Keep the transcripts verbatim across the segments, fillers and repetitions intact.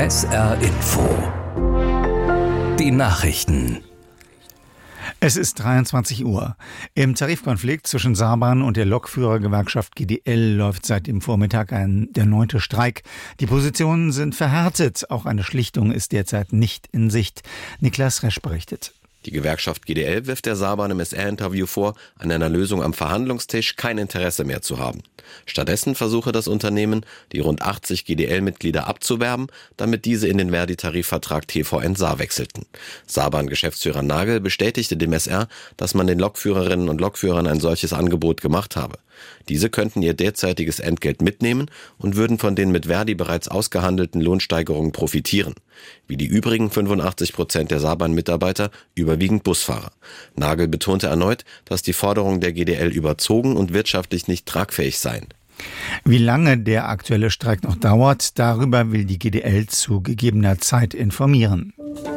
S R Info. Die Nachrichten. Es ist dreiundzwanzig Uhr. Im Tarifkonflikt zwischen Saarbahn und der Lokführergewerkschaft G D L läuft seit dem Vormittag ein der neunte Streik. Die Positionen sind verhärtet. Auch eine Schlichtung ist derzeit nicht in Sicht. Niklas Resch berichtet. Die Gewerkschaft G D L wirft der Saarbahn im S R-Interview vor, an einer Lösung am Verhandlungstisch kein Interesse mehr zu haben. Stattdessen versuche das Unternehmen, die rund achtzig G D L-Mitglieder abzuwerben, damit diese in den Verdi-Tarifvertrag T V N Saar wechselten. Saarbahn-Geschäftsführer Nagel bestätigte dem S R, dass man den Lokführerinnen und Lokführern ein solches Angebot gemacht habe. Diese könnten ihr derzeitiges Entgelt mitnehmen und würden von den mit Verdi bereits ausgehandelten Lohnsteigerungen profitieren. Wie die übrigen fünfundachtzig Prozent der Saarbahn-Mitarbeiter überwiegend Busfahrer. Nagel betonte erneut, dass die Forderungen der G D L überzogen und wirtschaftlich nicht tragfähig seien. Wie lange der aktuelle Streik noch dauert, darüber will die G D L zu gegebener Zeit informieren.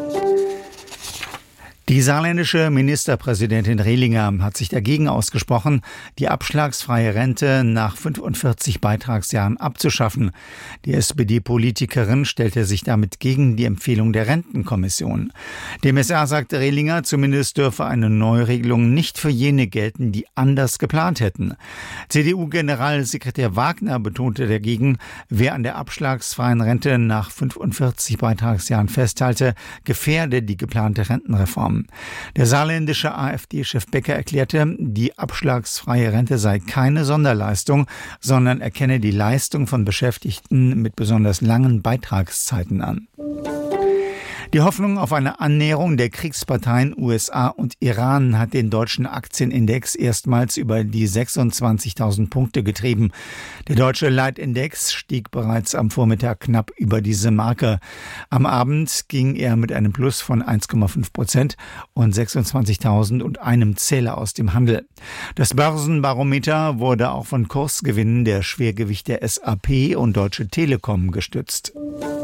Die saarländische Ministerpräsidentin Rehlinger hat sich dagegen ausgesprochen, die abschlagsfreie Rente nach fünfundvierzig Beitragsjahren abzuschaffen. Die S P D-Politikerin stellte sich damit gegen die Empfehlung der Rentenkommission. Dem S R sagte Rehlinger, zumindest dürfe eine Neuregelung nicht für jene gelten, die anders geplant hätten. C D U-Generalsekretär Wagner betonte dagegen, wer an der abschlagsfreien Rente nach fünfundvierzig Beitragsjahren festhalte, gefährde die geplante Rentenreform. Der saarländische A f D-Chef Becker erklärte, die abschlagsfreie Rente sei keine Sonderleistung, sondern erkenne die Leistung von Beschäftigten mit besonders langen Beitragszeiten an. Die Hoffnung auf eine Annäherung der Kriegsparteien U S A und Iran hat den deutschen Aktienindex erstmals über die sechsundzwanzigtausend Punkte getrieben. Der deutsche Leitindex stieg bereits am Vormittag knapp über diese Marke. Am Abend ging er mit einem Plus von eins Komma fünf Prozent und sechsundzwanzigtausend und einem Zähler aus dem Handel. Das Börsenbarometer wurde auch von Kursgewinnen der Schwergewichte S A P und Deutsche Telekom gestützt.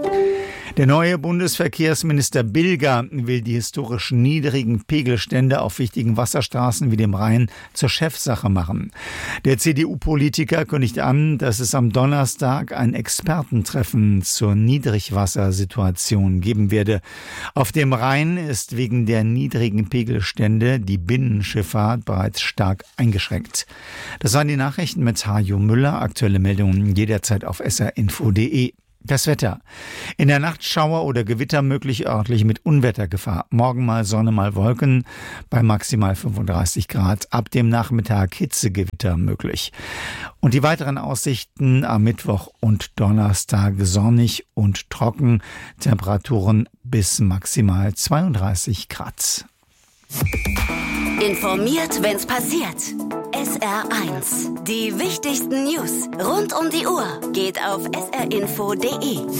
Der neue Bundesverkehrsminister Bilger will die historisch niedrigen Pegelstände auf wichtigen Wasserstraßen wie dem Rhein zur Chefsache machen. Der C D U-Politiker kündigt an, dass es am Donnerstag ein Expertentreffen zur Niedrigwassersituation geben werde. Auf dem Rhein ist wegen der niedrigen Pegelstände die Binnenschifffahrt bereits stark eingeschränkt. Das waren die Nachrichten mit Hajo Müller. Aktuelle Meldungen jederzeit auf s r info punkt d e. Das Wetter. In der Nacht Schauer oder Gewitter möglich, örtlich mit Unwettergefahr. Morgen mal Sonne, mal Wolken bei maximal fünfunddreißig Grad. Ab dem Nachmittag Hitzegewitter möglich. Und die weiteren Aussichten am Mittwoch und Donnerstag sonnig und trocken. Temperaturen bis maximal zweiunddreißig Grad. Informiert, wenn's passiert. S R eins. Die wichtigsten News rund um die Uhr geht auf s r info punkt d e.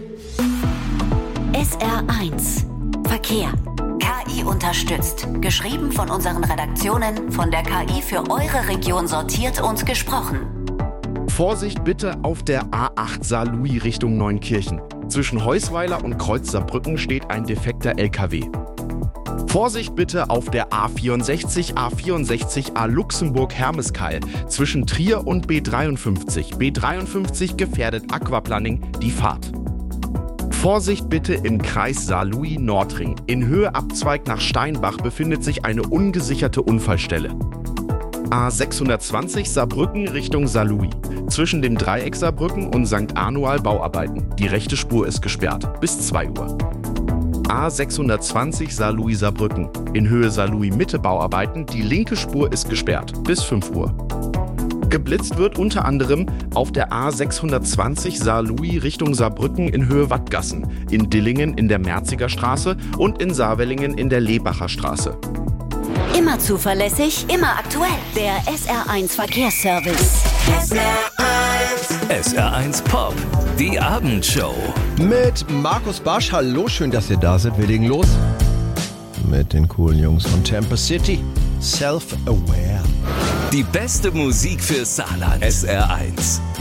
S R eins. Verkehr. K I unterstützt. Geschrieben von unseren Redaktionen, von der K I für eure Region sortiert und gesprochen. Vorsicht bitte auf der A acht Saarlouis Richtung Neunkirchen. Zwischen Heusweiler und Kreuz Saarbrücken steht ein defekter L K W. Vorsicht bitte auf der A vierundsechzig, A vierundsechzig A Luxemburg-Hermeskeil zwischen Trier und B dreiundfünfzig. B dreiundfünfzig gefährdet Aquaplaning die Fahrt. Vorsicht bitte im Kreis Saarlouis-Nordring. In Höhe Abzweig nach Steinbach befindet sich eine ungesicherte Unfallstelle. A sechshundertzwanzig Saarbrücken Richtung Saarlouis. Zwischen dem Dreieck Saarbrücken und Sankt Anual Bauarbeiten. Die rechte Spur ist gesperrt. Bis zwei Uhr. A sechshundertzwanzig Saarlouis Saarbrücken. In Höhe Saarlouis Mitte Bauarbeiten. Die linke Spur ist gesperrt. Bis fünf Uhr. Geblitzt wird unter anderem auf der A sechshundertzwanzig Saarlouis Richtung Saarbrücken in Höhe Wattgassen, in Dillingen in der Merziger Straße und in Saarwellingen in der Lebacher Straße. Immer zuverlässig, immer aktuell. Der S R eins Verkehrsservice. S R eins. S R eins Pop. Die Abendshow. Mit Markus Barsch. Hallo, schön, dass ihr da seid. Wir legen los mit den coolen Jungs von Tampa City. Self-Aware. Die beste Musik für Saarland. S R eins.